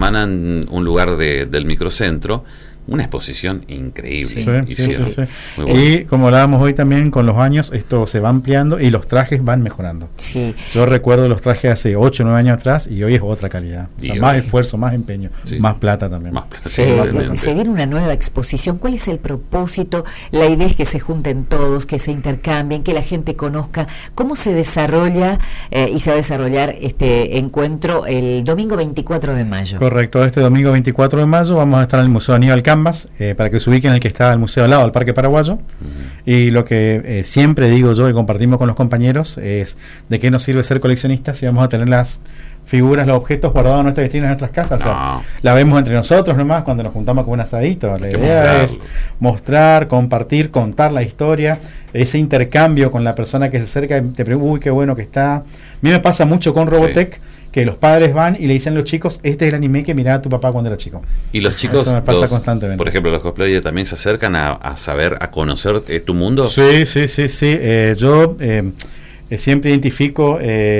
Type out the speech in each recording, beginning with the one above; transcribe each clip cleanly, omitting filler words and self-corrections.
semana en un lugar del microcentro, una exposición increíble. Sí. Y como hablábamos hoy también, con los años esto se va ampliando y los trajes van mejorando. Sí. Yo recuerdo los trajes hace 8 o 9 años atrás y hoy es otra calidad. O sea, más esfuerzo, más empeño, más plata también. Más plata. Se viene una nueva exposición. ¿Cuál es el propósito? La idea es que se junten todos, que se intercambien, que la gente conozca cómo se desarrolla y se va a desarrollar este encuentro el domingo 24 de mayo. Correcto, este domingo 24 de mayo vamos a estar en el Museo Aníbal Cambas, para que se ubiquen el que está el museo al lado, al Parque Paraguayo. Y lo que siempre digo yo y compartimos con los compañeros es de qué nos sirve ser coleccionistas si vamos a tener las figuras, los objetos guardados en nuestras vitrinas, en nuestras casas. O sea, la vemos entre nosotros nomás cuando nos juntamos con un asadito. La idea es mostrar, compartir, contar la historia, ese intercambio con la persona que se acerca y te pregunta, uy, qué bueno que está. A mí me pasa mucho con Robotech, que los padres van y le dicen a los chicos, este es el anime que miraba tu papá cuando era chico. Y los chicos, eso me pasa constantemente. Por ejemplo, los cosplayers también se acercan a saber, a conocer tu mundo. Sí. Yo siempre identifico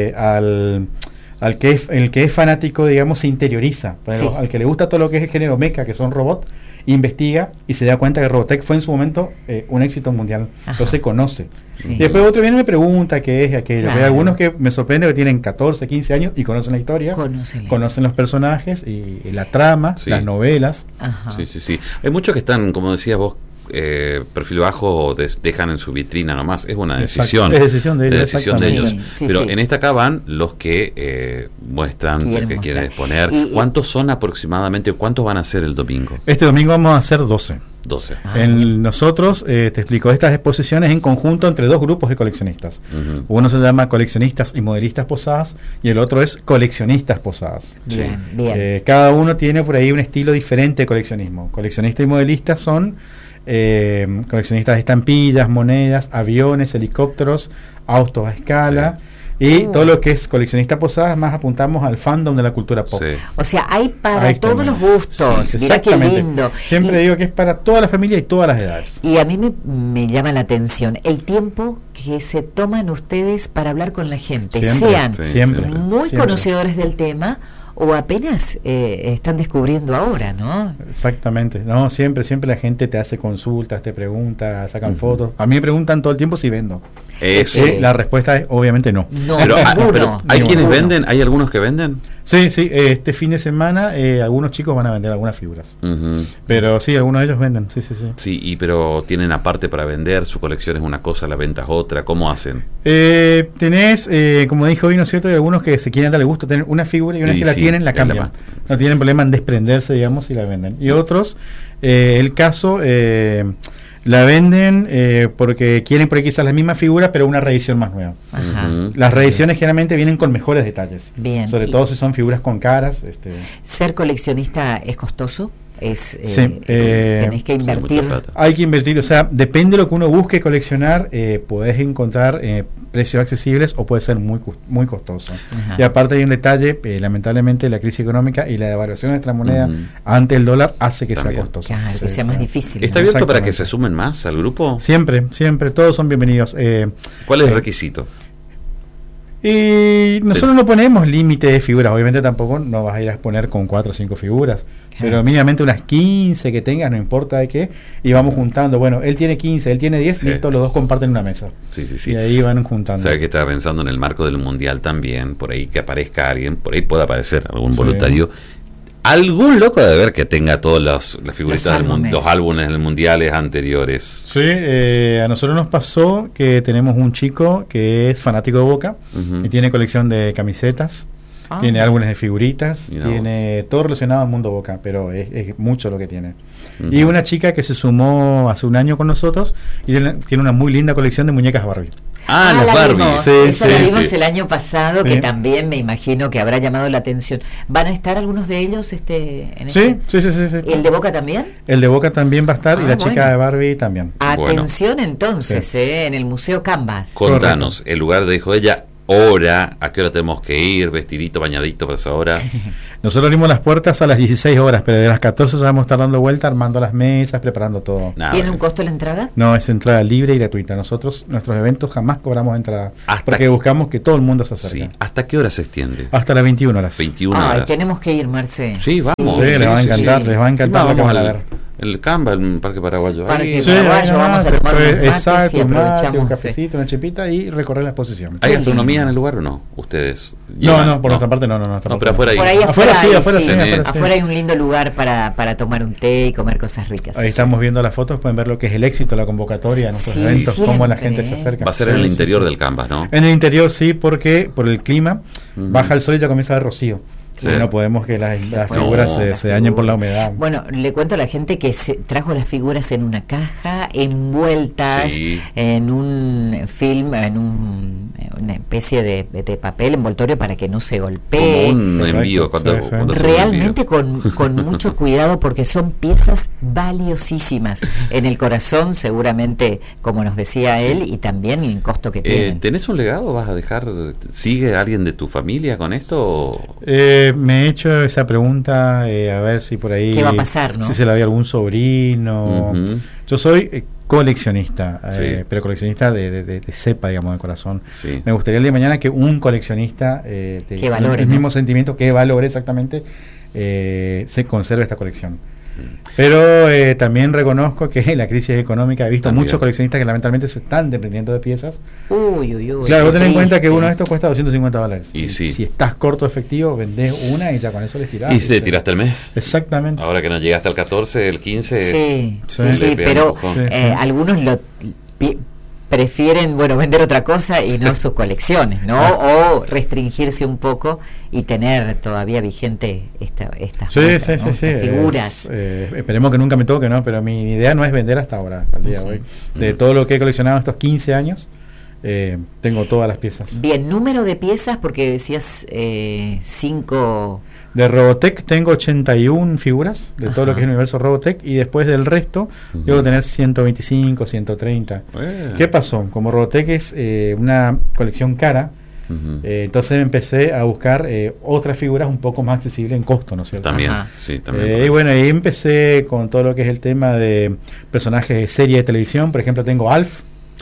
el que es fanático, digamos, se interioriza, pero al que le gusta todo lo que es el género mecha, que son robots, investiga y se da cuenta que Robotech fue en su momento un éxito mundial. Entonces conoce. Y después otro viene y me pregunta qué es aquello. Hay algunos que me sorprende que tienen 14, 15 años y conocen la historia, conocen los personajes y la trama, las novelas. Sí. Hay muchos que están, como decías vos, perfil bajo, dejan en su vitrina nomás. Es una decisión. Es decisión de ellos. Pero en esta acá van los que muestran, que quieren exponer. ¿Cuántos son aproximadamente? ¿Cuántos van a ser el domingo? Este domingo vamos a hacer 12. Nosotros, te explico, estas exposiciones en conjunto entre dos grupos de coleccionistas. Uno se llama Coleccionistas y Modelistas Posadas y el otro es Coleccionistas Posadas. Bien. Cada uno tiene por ahí un estilo diferente de coleccionismo. Coleccionistas y modelistas son coleccionistas de estampillas, monedas, aviones, helicópteros, autos a escala. Y todo lo que es coleccionista posadas, más apuntamos al fandom de la cultura pop. O sea, hay para todos los gustos. Mira qué lindo. Siempre digo que es para toda la familia y todas las edades. Y a mí me llama la atención el tiempo que se toman ustedes para hablar con la gente. Sean muy conocedores del tema o apenas están descubriendo ahora, ¿no? Exactamente. No, siempre la gente te hace consultas, te pregunta, sacan fotos. A mí me preguntan todo el tiempo si vendo. La respuesta es obviamente no. Pero ¿hay quienes venden? ¿Hay algunos que venden? Sí, este fin de semana algunos chicos van a vender algunas figuras. Pero sí, algunos de ellos venden. Sí, pero tienen aparte para vender, su colección es una cosa, la venta es otra. ¿Cómo hacen? Tenés, como dije hoy, ¿no es cierto? Hay algunos que se quieren darle gusto tener una figura y una vez que la tienen, la cambian. No tienen problema en desprenderse, digamos, y la venden. Y otros, el caso... la venden porque quieren por ahí quizás la misma figura, pero una reedición más nueva. Las reediciones generalmente vienen con mejores detalles. Sobre todo si son figuras con caras. ¿Ser coleccionista es costoso? Tenés que invertir. Hay que invertir, o sea, depende de lo que uno busque coleccionar, podés encontrar precios accesibles o puede ser muy costoso. Y aparte hay un detalle, lamentablemente la crisis económica y la devaluación de nuestra moneda ante el dólar hace que sea costoso. Claro, que sea más difícil. ¿Está abierto para que se sumen más al grupo? Siempre, todos son bienvenidos. ¿Cuál es el requisito? Y nosotros no ponemos límite de figuras, obviamente tampoco no vas a ir a exponer con 4 o 5 figuras, pero mínimamente unas 15 que tengas, no importa de qué, y vamos juntando, bueno, él tiene 15, él tiene 10, listo, los dos comparten una mesa. Y ahí van juntando. ¿Sabes que estaba pensando en el marco del mundial también? Por ahí que aparezca alguien, por ahí puede aparecer algún voluntario. Algún loco debe ver que tenga todas las figuritas los álbumes mundiales anteriores. Sí, a nosotros nos pasó que tenemos un chico que es fanático de Boca y tiene colección de camisetas, tiene álbumes de figuritas, tiene todo relacionado al mundo Boca, pero es mucho lo que tiene. Y una chica que se sumó hace un año con nosotros y tiene una muy linda colección de muñecas Barbie. Las Barbies. Eso lo vimos el año pasado, que también me imagino que habrá llamado la atención. ¿Van a estar algunos de ellos en Sí. ¿Y el de Boca también? El de Boca también va a estar y la chica de Barbie también. Atención entonces, en el Museo Cambas. Contanos, el lugar, dijo ella, hora, a qué hora tenemos que ir, vestidito, bañadito para esa hora. Nosotros abrimos las puertas a las 16 horas, pero de las 14 ya vamos a estar dando vuelta, armando las mesas, preparando todo. ¿Tiene un costo la entrada? No, es entrada libre y gratuita. Nosotros, nuestros eventos jamás cobramos entrada, porque buscamos que todo el mundo se acerque. Sí. ¿Hasta qué hora se extiende? Hasta las 21 horas. 21 horas. Tenemos que ir, Marce. Sí, vamos. Sí, les va a encantar, les va a encantar lo que van a ver. El Camba, el Parque Paraguayo. Parque Paraguayo, vamos a tomar un mate, un cafecito, una chipita y recorrer la exposición. ¿Hay gastronomía en el lugar o no? ¿Ustedes? No, por nuestra parte no. Pero afuera hay. Por ahí afuera hay un lindo lugar para tomar un té y comer cosas ricas. Ahí estamos viendo las fotos, pueden ver lo que es el éxito, la convocatoria, nuestros eventos, cómo la gente se acerca. Va a ser en el interior del Canvas, ¿no? En el interior sí, porque por el clima baja el sol y ya comienza a haber rocío. Sí. No podemos que las figuras se dañen por la humedad. Bueno, le cuento a la gente que se trajo las figuras en una caja, envueltas en un film, una especie de papel envoltorio para que no se golpee. Como un envío. Realmente con mucho cuidado, porque son piezas valiosísimas. En el corazón, seguramente, como nos decía él, y también el costo que tienen. ¿Tenés un legado? ¿Vas a dejar? ¿Sigue alguien de tu familia con esto? Me he hecho esa pregunta, a ver si por ahí... ¿Qué va a pasar, no? Si se la había algún sobrino. Yo soy coleccionista, pero coleccionista de cepa, digamos, de corazón. Sí. Me gustaría el día de mañana que un coleccionista que valore, el mismo sentimiento, que valore exactamente, se conserve esta colección. Pero también reconozco que la crisis económica, he visto muchos coleccionistas que lamentablemente se están desprendiendo de piezas. Claro, vos tenés en cuenta que uno de estos cuesta $250. Y si estás corto de efectivo, vendés una y ya con eso les tirás. Y se tiraste el mes. Exactamente. Ahora que no llegaste al 14, el 15. Sí, pero algunos lo prefieren, vender otra cosa y no sus colecciones, ¿no? O restringirse un poco y tener todavía vigente estas figuras. Esperemos que nunca me toque, ¿no? Pero mi idea no es vender hasta ahora, hasta el día de hoy. De todo lo que he coleccionado estos 15 años, tengo todas las piezas. Bien, número de piezas, porque decías 5... De Robotech tengo 81 figuras de todo lo que es el universo Robotech, y después del resto debo tener 125, 130. ¿Qué pasó? Como Robotech es una colección cara, entonces empecé a buscar otras figuras un poco más accesibles en costo, ¿no es cierto? También, y bueno, ahí empecé con todo lo que es el tema de personajes de serie de televisión. Por ejemplo, tengo Alf.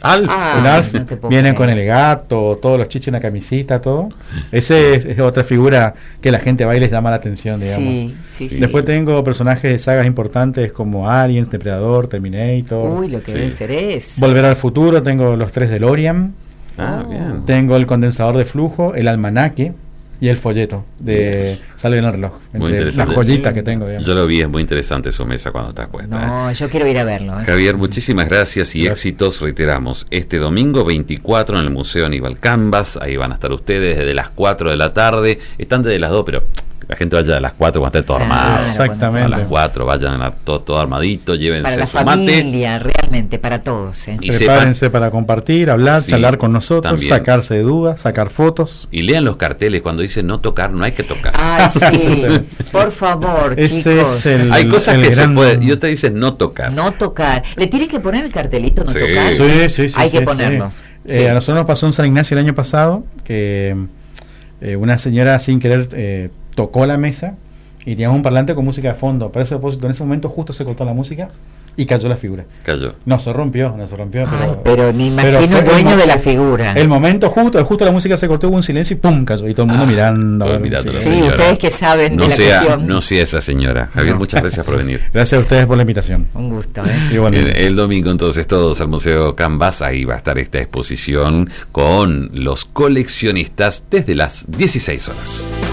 Alf vienen con el gato, todos los chichos, una camisita, todo. Ese es otra figura que la gente va y les llama la atención, digamos. Después tengo personajes de sagas importantes como Aliens, Depredador, Terminator. Lo que debe ser es Volver al futuro, tengo los 3 DeLorean. Bien. Tengo el condensador de flujo, el almanaque y el folleto de Sale en el reloj, entre las joyitas que tengo, digamos. Yo lo vi, es muy interesante su mesa cuando está puesta. Yo quiero ir a verlo. Javier, muchísimas gracias y éxitos. Reiteramos, este domingo 24 en el Museo Aníbal Cambas, ahí van a estar ustedes desde las 4 de la tarde, están desde las 2, pero la gente vaya a las 4 cuando esté todo armado. Exactamente. A las 4 vayan todo armadito, llévense para la su mate. Familia, realmente, para todos. Y prepárense para compartir, hablar, charlar con nosotros, también. Sacarse de dudas, sacar fotos. Y lean los carteles cuando dicen no tocar, no hay que tocar. Ay, sí, por favor, chicos. Hay cosas que se pueden, y otra dice no tocar. No tocar. ¿Le tienen que poner el cartelito no tocar? Sí, hay que ponerlo. A nosotros nos pasó en San Ignacio el año pasado que una señora sin querer tocó la mesa y teníamos un parlante con música de fondo. Para ese propósito, en ese momento justo se cortó la música y cayó la figura. No se rompió, pero me imagino el dueño de la figura. El momento justo la música se cortó, hubo un silencio y ¡pum! Cayó. Y todo el mundo mirando. Sí, ustedes que saben de la cuestión. No sea esa señora. Javier, muchas gracias por venir. Gracias a ustedes por la invitación. Un gusto. El domingo entonces todos al Museo Cambas, ahí va a estar esta exposición con los coleccionistas desde las 16 horas.